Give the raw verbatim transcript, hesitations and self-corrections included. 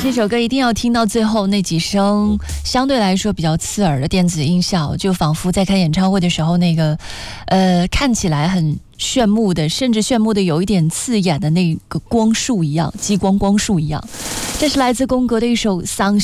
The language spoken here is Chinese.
这首歌一定要听到最后那几声相对来说比较刺耳的电子音效，就仿佛在看演唱会的时候那个呃看起来很炫目的，甚至炫目的有一点刺眼的那个光束一样，激光光束一样。这是来自宫格的一首丧